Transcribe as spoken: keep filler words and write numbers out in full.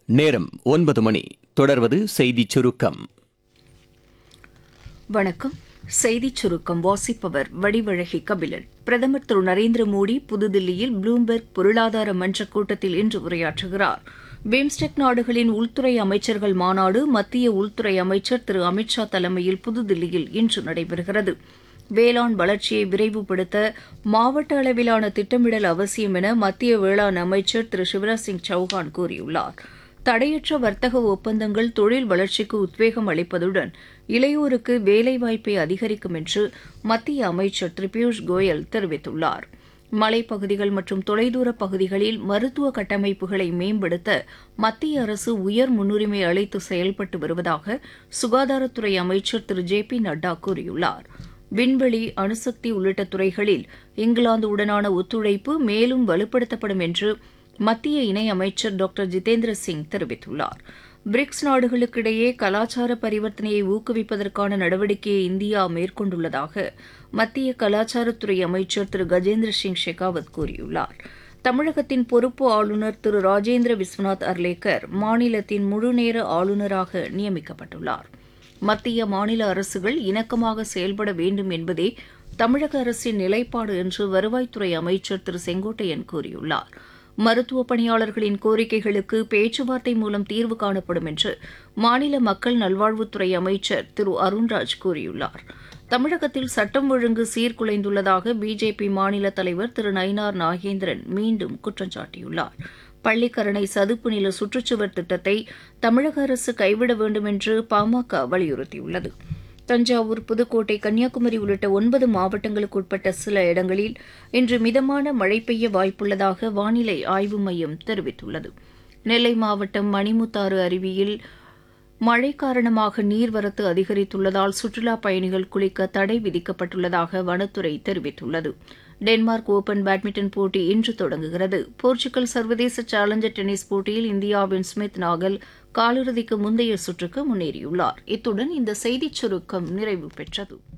நேரம் ஒன்பது மணி. தொடர்வது செய்திச் சுருக்கம். வணக்கம். செய்திச் சுருக்கம் வாசிப்பவர் வடிவழகி கபிலன். பிரதமர் திரு நரேந்திர மோடி புதுதில்லியில் ப்ளூம்பெர்க் பொருளாதார மன்ற கூட்டத்தில் இன்று உரையாற்றுகிறார். பிம்ஸ்டெக் நாடுகளின் உள்துறை அமைச்சர்கள் மாநாடு மத்திய உள்துறை அமைச்சர் திரு அமித் ஷா தலைமையில் புதுதில்லியில் இன்று நடைபெறுகிறது. வேளாண் வளர்ச்சியை விரைவுபடுத்த மாவட்ட அளவிலான திட்டமிடல் அவசியம் என மத்திய வேளாண் அமைச்சர் திரு சிவராஜ் சிங் சௌஹான் கூறியுள்ளார். தடையற்ற வர்த்தக ஒப்பந்தங்கள் தொழில் வளர்ச்சிக்கு உத்வேகம் அளிப்பதுடன் இளையோருக்கு வேலைவாய்ப்பை அதிகரிக்கும் என்று மத்திய அமைச்சர் திரு பியூஷ் கோயல் தெரிவித்துள்ளார். மலைப்பகுதிகள் மற்றும் தொலைதூர பகுதிகளில் மருத்துவ கட்டமைப்புகளை மேம்படுத்த மத்திய அரசு உயர் முன்னுரிமை அளித்து செயல்பட்டு வருவதாக சுகாதாரத்துறை அமைச்சர் திரு ஜே பி நட்டா கூறியுள்ளார். விண்வெளி, அணுசக்தி உள்ளிட்ட துறைகளில் இங்கிலாந்துடனான ஒத்துழைப்பு மேலும் வலுப்படுத்தப்படும் என்று மத்திய இணையமைச்சர் டாக்டர் ஜிதேந்திர சிங் தெரிவித்துள்ளார். பிரிக்ஸ் நாடுகளுக்கிடையே கலாச்சார பரிவர்த்தனையை ஊக்குவிப்பதற்கான நடவடிக்கையை இந்தியா மேற்கொண்டுள்ளதாக மத்திய கலாச்சாரத்துறை அமைச்சர் திரு கஜேந்திர சிங் ஷெகாவத் கூறியுள்ளார். தமிழகத்தின் பொறுப்பு ஆளுநர் திரு ராஜேந்திர விஸ்வநாத் அர்லேக்கர் மாநிலத்தின் முழுநேர ஆளுநராக நியமிக்கப்பட்டுள்ளார். மத்திய மாநில அரசுகள் இணக்கமாக செயல்பட வேண்டும் என்பதே தமிழக அரசின் நிலைப்பாடு என்று வருவாய்த்துறை அமைச்சர் திரு செங்கோட்டையன் கூறியுள்ளார். மருத்துவ பணியாளர்களின் கோரிக்கைகளுக்கு பேச்சுவார்த்தை மூலம் தீர்வு காணப்படும் என்று மாநில மக்கள் நல்வாழ்வுத்துறை அமைச்சர் திரு அருண்ராஜ் கூறியுள்ளார். தமிழகத்தில் சட்டம் ஒழுங்கு சீர்குலைந்துள்ளதாக பிஜேபி மாநில தலைவர் திரு நயினார் நாகேந்திரன் மீண்டும் குற்றம் சாட்டியுள்ளார். பள்ளிக்கரணை சதுப்பு நில சுற்றுச்சுவர் திட்டத்தை தமிழக அரசு கைவிட வேண்டும் என்று பாமக வலியுறுத்தியுள்ளது. தஞ்சாவூர், புதுக்கோட்டை, கன்னியாகுமரி உள்ளிட்ட ஒன்பது மாவட்டங்களுக்கு உட்பட்ட சில இடங்களில் இன்று மிதமான மழை பெய்ய வாய்ப்புள்ளதாக வானிலை ஆய்வு மையம் தெரிவித்துள்ளது. நெல்லை மாவட்டம் மணிமுத்தாறு அருவியில் மழை காரணமாக நீர்வரத்து அதிகரித்துள்ளதால் சுற்றுலாப் பயணிகள் குளிக்க தடை விதிக்கப்பட்டுள்ளதாக வனத்துறை தெரிவித்துள்ளது. டென்மார்க் ஓபன் பேட்மிண்டன் போட்டி இன்று தொடங்குகிறது. போர்ச்சுகல் சர்வதேச சேலஞ்சர் டென்னிஸ் போட்டியில் இந்தியாவின் ஸ்மித் நாகல் காலிறுதிக்கு முந்தைய சுற்றுக்கு முன்னேறியுள்ளார். இத்துடன் இந்த செய்திச் சுருக்கம் நிறைவு பெற்றது.